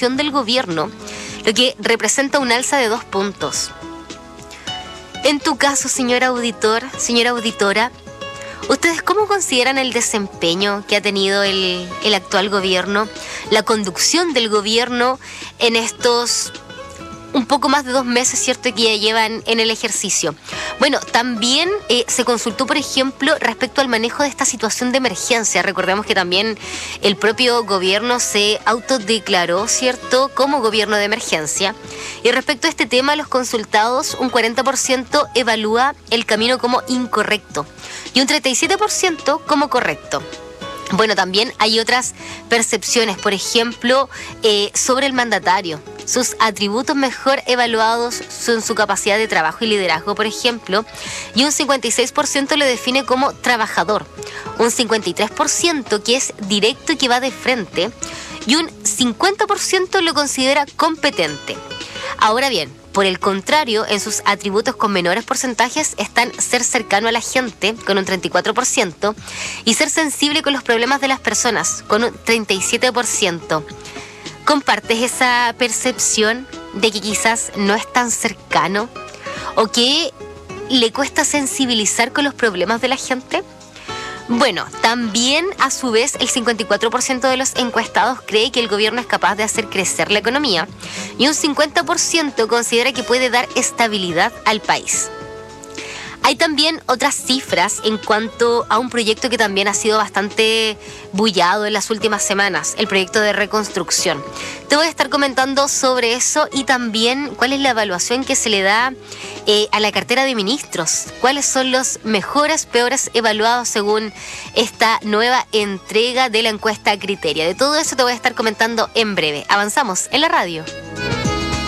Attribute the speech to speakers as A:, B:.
A: conducción del gobierno, lo que representa un alza de 2 puntos. En tu caso, señor auditor, señora auditora, ¿ustedes cómo consideran el desempeño que ha tenido el actual gobierno, la conducción del gobierno en estos un poco más de 2 meses, ¿cierto?, que ya llevan en el ejercicio? Bueno, también se consultó, por ejemplo, respecto al manejo de esta situación de emergencia. Recordemos que también el propio gobierno se autodeclaró, ¿cierto?, como gobierno de emergencia. Y respecto a este tema, los consultados, un 40% evalúa el camino como incorrecto y un 37% como correcto. Bueno, también hay otras percepciones, por ejemplo, sobre el mandatario. Sus atributos mejor evaluados son su capacidad de trabajo y liderazgo, por ejemplo, y un 56% lo define como trabajador, un 53% que es directo y que va de frente, y un 50% lo considera competente. Ahora bien, por el contrario, en sus atributos con menores porcentajes están ser cercano a la gente, con un 34%, y ser sensible con los problemas de las personas, con un 37%. ¿Compartes esa percepción de que quizás no es tan cercano o que le cuesta sensibilizar con los problemas de la gente? Bueno, también a su vez el 54% de los encuestados cree que el gobierno es capaz de hacer crecer la economía y un 50% considera que puede dar estabilidad al país. Hay también otras cifras en cuanto a un proyecto que también ha sido bastante bullado en las últimas semanas, el proyecto de reconstrucción. Te voy a estar comentando sobre eso y también cuál es la evaluación que se le da a la cartera de ministros. Cuáles son los mejores, peores evaluados según esta nueva entrega de la encuesta Criteria. De todo eso te voy a estar comentando en breve. Avanzamos en la radio.